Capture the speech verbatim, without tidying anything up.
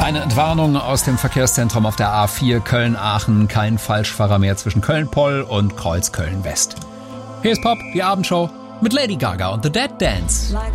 Eine Entwarnung aus dem Verkehrszentrum auf der A vier Köln-Aachen. Kein Falschfahrer mehr zwischen Köln-Poll und Kreuzköln-West. Hier ist Pop, die Abendshow mit Lady Gaga und The Dead Dance.